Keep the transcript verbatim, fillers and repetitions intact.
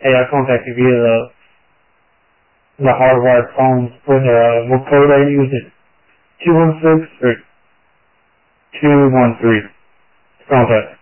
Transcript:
Hey, I contacted you via the, the hardwired phones. What, uh, what code are you using? two one six or two one three. Contact.